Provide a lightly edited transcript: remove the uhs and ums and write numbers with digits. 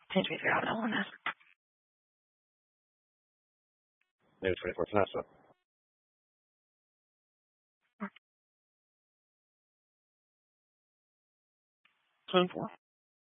1024 on that one. Maybe 24 Tanessa. Phone 4.